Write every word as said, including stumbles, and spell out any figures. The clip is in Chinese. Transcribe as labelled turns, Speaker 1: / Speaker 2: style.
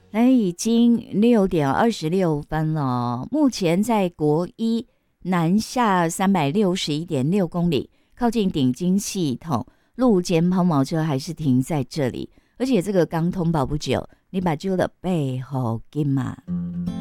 Speaker 1: 哎，已经六点二十六分了。目前在国一南下三百六十一点六公里，靠近顶金系统，路肩抛锚车还是停在这里，而且这个刚通报不久，你把旧的背后给嘛。